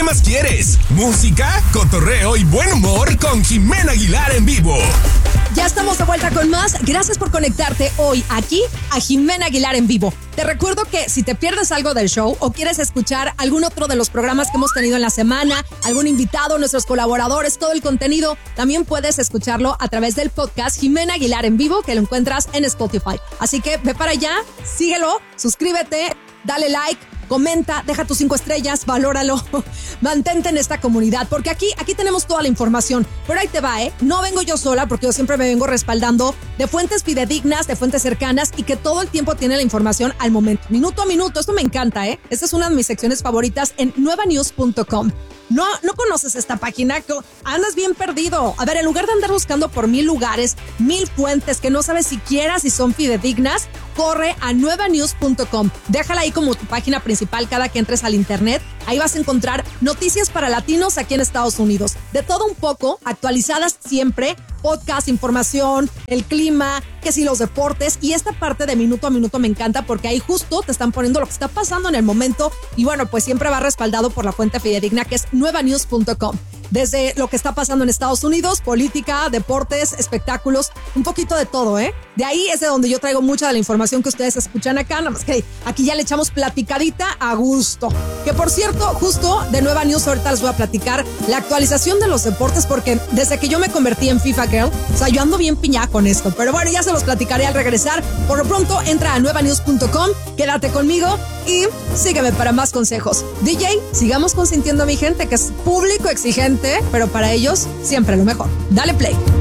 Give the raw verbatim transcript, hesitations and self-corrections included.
más quieres? Música, cotorreo y buen humor con Jimena Aguilar en vivo. Ya estamos de vuelta con más. Gracias por conectarte hoy aquí a Jimena Aguilar en vivo. Te recuerdo que si te pierdes algo del show o quieres escuchar algún otro de los programas que hemos tenido en la semana, algún invitado, nuestros colaboradores, todo el contenido, también puedes escucharlo a través del podcast Jimena Aguilar en vivo, que lo encuentras en Spotify. Así que ve para allá, síguelo, suscríbete, dale like, comenta, deja tus cinco estrellas, valóralo, mantente en esta comunidad, porque aquí, aquí tenemos toda la información. Pero ahí te va, ¿eh? No vengo yo sola, porque yo siempre me vengo respaldando de fuentes fidedignas, de fuentes cercanas y que todo el tiempo tiene la información al momento, minuto a minuto. Esto me encanta, ¿eh? Esta es una de mis secciones favoritas en nueva news punto com. No, no conoces esta página, andas bien perdido. A ver, en lugar de andar buscando por mil lugares, mil fuentes que no sabes siquiera si son fidedignas, corre a nueva news punto com. Déjala ahí como tu página principal cada que entres al internet. Ahí vas a encontrar noticias para latinos aquí en Estados Unidos. De todo un poco, actualizadas siempre, podcast, información, el clima, que si los deportes, y esta parte de minuto a minuto me encanta porque ahí justo te están poniendo lo que está pasando en el momento y bueno, pues siempre va respaldado por la fuente fidedigna que es nueva news punto com. Desde lo que está pasando en Estados Unidos, política, deportes, espectáculos, un poquito de todo, ¿eh? De ahí es de donde yo traigo mucha de la información que ustedes escuchan acá, nada más que aquí ya le echamos platicadita a gusto. Que por cierto, justo de Nueva News ahorita les voy a platicar la actualización de los deportes porque desde que yo me convertí en FIFA Girl, o sea, yo ando bien piñada con esto, pero bueno, ya se los platicaré al regresar. Por lo pronto, entra a nueva news punto com, quédate conmigo y sígueme para más consejos. D J, sigamos consintiendo a mi gente que es público exigente, pero para ellos siempre lo mejor. Dale play.